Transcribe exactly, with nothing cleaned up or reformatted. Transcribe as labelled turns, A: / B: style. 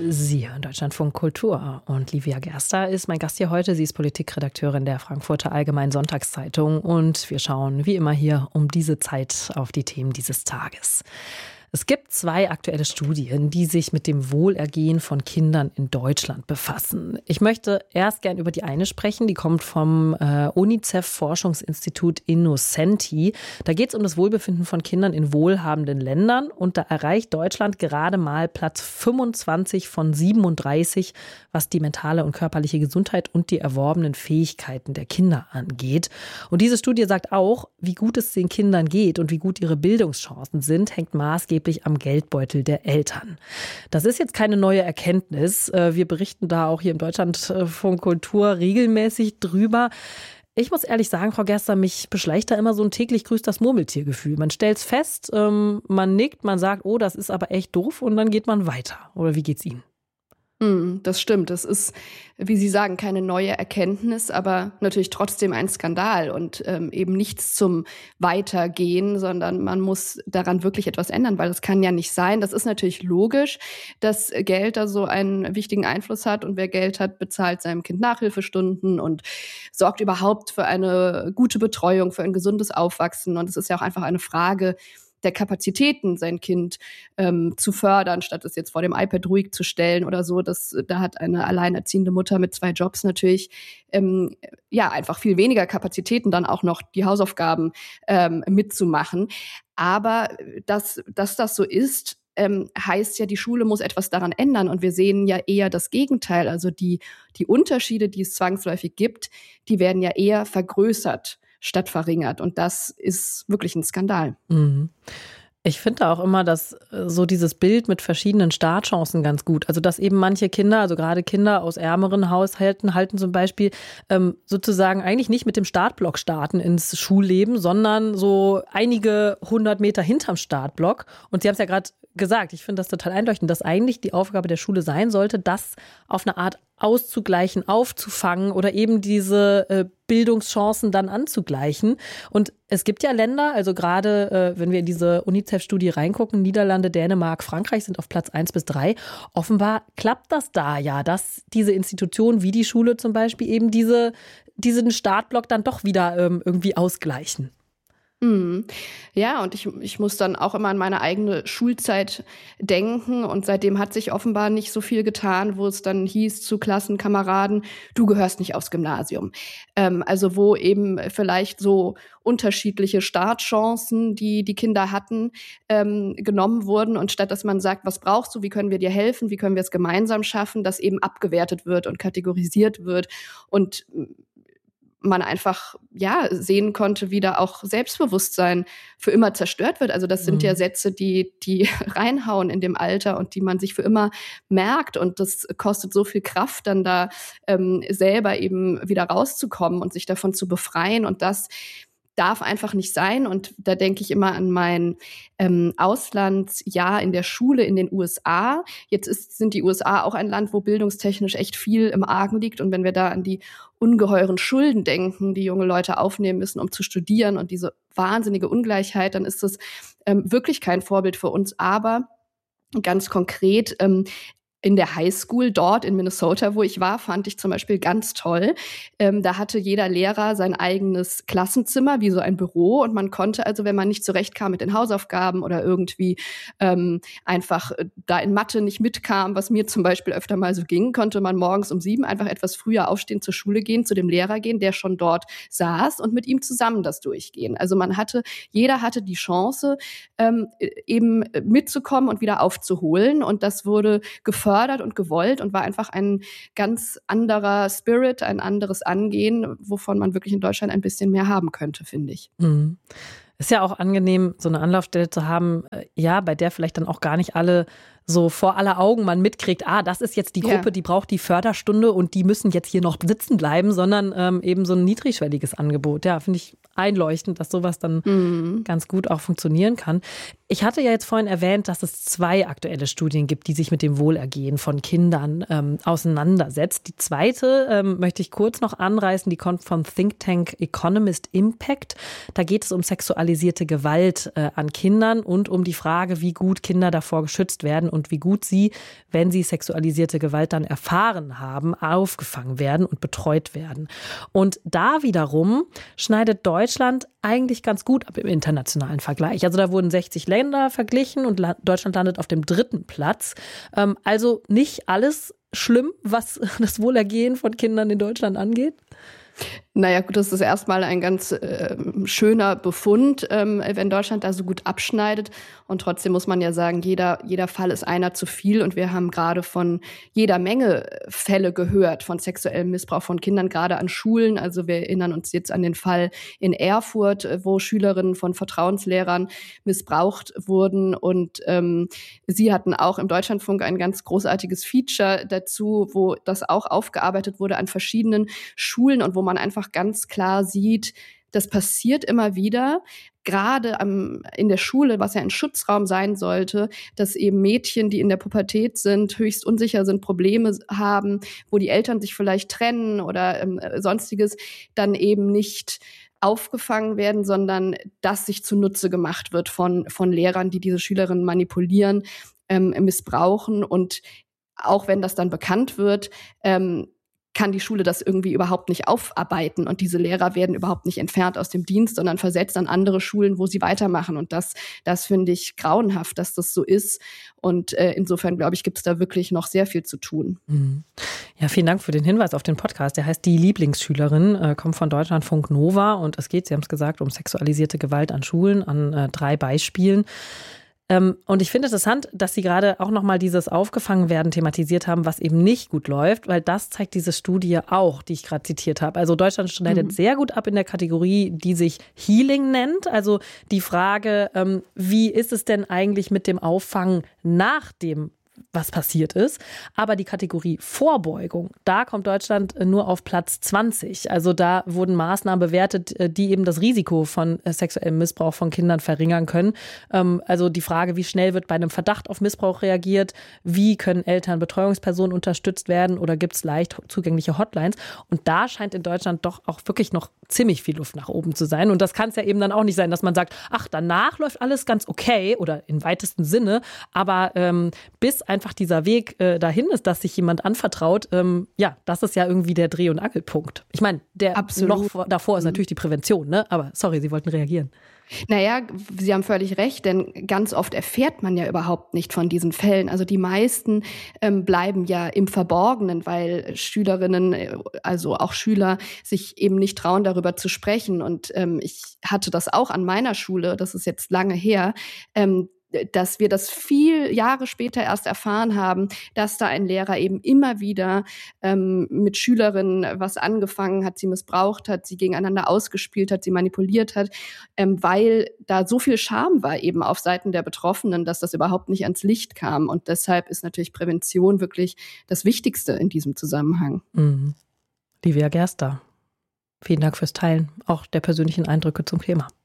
A: Sie hören Deutschlandfunk Kultur und Livia Gerster ist mein Gast hier heute. Sie ist Politikredakteurin der Frankfurter Allgemeinen Sonntagszeitung und wir schauen wie immer hier um diese Zeit auf die Themen dieses Tages. Es gibt zwei aktuelle Studien, die sich mit dem Wohlergehen von Kindern in Deutschland befassen. Ich möchte erst gern über die eine sprechen, die kommt vom äh, UNICEF-Forschungsinstitut Innocenti. Da geht es um das Wohlbefinden von Kindern in wohlhabenden Ländern und da erreicht Deutschland gerade mal Platz fünfundzwanzig von siebenunddreißig, was die mentale und körperliche Gesundheit und die erworbenen Fähigkeiten der Kinder angeht. Und diese Studie sagt auch, wie gut es den Kindern geht und wie gut ihre Bildungschancen sind, hängt maßgeblich am Geldbeutel der Eltern. Das ist jetzt keine neue Erkenntnis. Wir berichten da auch hier im Deutschlandfunk Kultur regelmäßig drüber. Ich muss ehrlich sagen, Frau Gerster, mich beschleicht da immer so ein täglich grüßt das Murmeltiergefühl. Man stellt es fest, man nickt, man sagt, oh, das ist aber echt doof und dann geht man weiter. Oder wie geht's Ihnen?
B: Das stimmt. Das ist, wie Sie sagen, keine neue Erkenntnis, aber natürlich trotzdem ein Skandal und ähm, eben nichts zum Weitergehen, sondern man muss daran wirklich etwas ändern, weil das kann ja nicht sein. Das ist natürlich logisch, dass Geld da so einen wichtigen Einfluss hat und wer Geld hat, bezahlt seinem Kind Nachhilfestunden und sorgt überhaupt für eine gute Betreuung, für ein gesundes Aufwachsen. Und es ist ja auch einfach eine Frage der Kapazitäten, sein Kind ähm, zu fördern, statt es jetzt vor dem iPad ruhig zu stellen oder so. Das, da hat eine alleinerziehende Mutter mit zwei Jobs natürlich ähm, ja einfach viel weniger Kapazitäten, dann auch noch die Hausaufgaben ähm, mitzumachen. Aber dass, dass das so ist, ähm, heißt ja, die Schule muss etwas daran ändern. Und wir sehen ja eher das Gegenteil. Also die, die Unterschiede, die es zwangsläufig gibt, die werden ja eher vergrößert statt verringert. Und das ist wirklich ein Skandal.
A: Mhm. Ich finde auch immer, dass so dieses Bild mit verschiedenen Startchancen ganz gut. Also dass eben manche Kinder, also gerade Kinder aus ärmeren Haushalten, halten zum Beispiel ähm, sozusagen eigentlich nicht mit dem Startblock starten ins Schulleben, sondern so einige hundert Meter hinterm Startblock. Und Sie haben es ja gerade gesagt, ich finde das total einleuchtend, dass eigentlich die Aufgabe der Schule sein sollte, das auf eine Art auszugleichen, aufzufangen oder eben diese äh, Bildungschancen dann anzugleichen. Und es gibt ja Länder, also gerade äh, wenn wir in diese UNICEF-Studie reingucken, Niederlande, Dänemark, Frankreich sind auf Platz eins bis drei. Offenbar klappt das da ja, dass diese Institutionen wie die Schule zum Beispiel eben diese, diesen Startblock dann doch wieder ähm, irgendwie ausgleichen.
B: Mhm. Ja, und ich, ich muss dann auch immer an meine eigene Schulzeit denken. Und seitdem hat sich offenbar nicht so viel getan, wo es dann hieß zu Klassenkameraden, du gehörst nicht aufs Gymnasium. Ähm, also wo eben vielleicht so unterschiedliche Startchancen, die die Kinder hatten, ähm, genommen wurden. Und statt dass man sagt, was brauchst du, wie können wir dir helfen, wie können wir es gemeinsam schaffen, dass eben abgewertet wird und kategorisiert wird. Und man einfach ja sehen konnte, wie da auch Selbstbewusstsein für immer zerstört wird. Also das sind mhm. ja Sätze, die die reinhauen in dem Alter und die man sich für immer merkt. Und das kostet so viel Kraft, dann da ähm, selber eben wieder rauszukommen und sich davon zu befreien. Und das darf einfach nicht sein. Und da denke ich immer an mein ähm, Auslandsjahr in der Schule in den U S A. Jetzt ist, sind die U S A auch ein Land, wo bildungstechnisch echt viel im Argen liegt. Und wenn wir da an die ungeheuren Schulden denken, die junge Leute aufnehmen müssen, um zu studieren und diese wahnsinnige Ungleichheit, dann ist das ähm, wirklich kein Vorbild für uns. Aber ganz konkret, ähm, in der Highschool dort in Minnesota, wo ich war, fand ich zum Beispiel ganz toll. Ähm, da hatte jeder Lehrer sein eigenes Klassenzimmer, wie so ein Büro. Und man konnte also, wenn man nicht zurechtkam mit den Hausaufgaben oder irgendwie ähm, einfach da in Mathe nicht mitkam, was mir zum Beispiel öfter mal so ging, konnte man morgens um sieben einfach etwas früher aufstehen, zur Schule gehen, zu dem Lehrer gehen, der schon dort saß und mit ihm zusammen das durchgehen. Also man hatte, jeder hatte die Chance, ähm, eben mitzukommen und wieder aufzuholen. Und das wurde gefördert gefördert und gewollt und war einfach ein ganz anderer Spirit, ein anderes Angehen, wovon man wirklich in Deutschland ein bisschen mehr haben könnte, finde ich.
A: Mhm. Ist ja auch angenehm, so eine Anlaufstelle zu haben, ja, bei der vielleicht dann auch gar nicht alle so vor aller Augen man mitkriegt, ah, das ist jetzt die Gruppe, ja. die braucht die Förderstunde und die müssen jetzt hier noch sitzen bleiben, sondern ähm, eben so ein niedrigschwelliges Angebot. Ja, finde ich einleuchtend, dass sowas dann mhm. ganz gut auch funktionieren kann. Ich hatte ja jetzt vorhin erwähnt, dass es zwei aktuelle Studien gibt, die sich mit dem Wohlergehen von Kindern ähm, auseinandersetzt. Die zweite ähm, möchte ich kurz noch anreißen, die kommt vom Think Tank Economist Impact. Da geht es um sexualisierte Gewalt äh, an Kindern und um die Frage, wie gut Kinder davor geschützt werden und wie gut sie, wenn sie sexualisierte Gewalt dann erfahren haben, aufgefangen werden und betreut werden. Und da wiederum schneidet Deutschland eigentlich ganz gut ab im internationalen Vergleich. Also da wurden sechzig Länder verglichen und Deutschland landet auf dem dritten Platz. Also nicht alles schlimm, was das Wohlergehen von Kindern in Deutschland angeht?
B: Naja, gut, das ist erstmal ein ganz äh, schöner Befund, ähm, wenn Deutschland da so gut abschneidet. Und trotzdem muss man ja sagen, jeder, jeder Fall ist einer zu viel. Und wir haben gerade von jeder Menge Fälle gehört von sexuellem Missbrauch von Kindern, gerade an Schulen. Also wir erinnern uns jetzt an den Fall in Erfurt, wo Schülerinnen von Vertrauenslehrern missbraucht wurden. Und ähm, Sie hatten auch im Deutschlandfunk ein ganz großartiges Feature dazu, wo das auch aufgearbeitet wurde an verschiedenen Schulen und wo man einfach ganz klar sieht, das passiert immer wieder, gerade am, in der Schule, was ja ein Schutzraum sein sollte, dass eben Mädchen, die in der Pubertät sind, höchst unsicher sind, Probleme haben, wo die Eltern sich vielleicht trennen oder ähm, sonstiges, dann eben nicht aufgefangen werden, sondern das sich zunutze gemacht wird von, von Lehrern, die diese Schülerinnen manipulieren, ähm, missbrauchen. Und auch wenn das dann bekannt wird, ähm, kann die Schule das irgendwie überhaupt nicht aufarbeiten. Und diese Lehrer werden überhaupt nicht entfernt aus dem Dienst, sondern versetzt an andere Schulen, wo sie weitermachen. Und das, das finde ich grauenhaft, dass das so ist. Und äh, insofern, glaube ich, gibt es da wirklich noch sehr viel zu tun.
A: Ja, vielen Dank für den Hinweis auf den Podcast. Der heißt Die Lieblingsschülerin, äh, kommt von Deutschlandfunk Nova. Und es geht, Sie haben es gesagt, um sexualisierte Gewalt an Schulen, an äh, drei Beispielen. Und ich finde interessant, dass Sie gerade auch nochmal dieses Aufgefangenwerden thematisiert haben, was eben nicht gut läuft, weil das zeigt diese Studie auch, die ich gerade zitiert habe. Also Deutschland schneidet mhm. sehr gut ab in der Kategorie, die sich Healing nennt. Also die Frage, wie ist es denn eigentlich mit dem Auffangen nach dem was passiert ist. Aber die Kategorie Vorbeugung, da kommt Deutschland nur auf Platz zwanzig. Also da wurden Maßnahmen bewertet, die eben das Risiko von sexuellem Missbrauch von Kindern verringern können. Also die Frage, wie schnell wird bei einem Verdacht auf Missbrauch reagiert? Wie können Eltern, Betreuungspersonen unterstützt werden? Oder gibt es leicht zugängliche Hotlines? Und da scheint in Deutschland doch auch wirklich noch ziemlich viel Luft nach oben zu sein. Und das kann es ja eben dann auch nicht sein, dass man sagt, ach, danach läuft alles ganz okay oder im weitesten Sinne. Aber ähm, bis einfach dieser Weg äh, dahin ist, dass sich jemand anvertraut, ähm, ja, das ist ja irgendwie der Dreh- und Angelpunkt. Ich meine, der Absolut. noch vor, davor ist natürlich die Prävention, ne? Aber sorry, Sie wollten reagieren.
B: Naja, Sie haben völlig recht, denn ganz oft erfährt man ja überhaupt nicht von diesen Fällen. Also die meisten ähm, bleiben ja im Verborgenen, weil Schülerinnen, also auch Schüler, sich eben nicht trauen, darüber zu sprechen. Und ähm, ich hatte das auch an meiner Schule, das ist jetzt lange her, ähm, dass wir das viel Jahre später erst erfahren haben, dass da ein Lehrer eben immer wieder ähm, mit Schülerinnen was angefangen hat, sie missbraucht hat, sie gegeneinander ausgespielt hat, sie manipuliert hat, ähm, weil da so viel Scham war eben auf Seiten der Betroffenen, dass das überhaupt nicht ans Licht kam. Und deshalb ist natürlich Prävention wirklich das Wichtigste in diesem Zusammenhang.
A: Mhm. Livia Gerster, vielen Dank fürs Teilen auch der persönlichen Eindrücke zum Thema.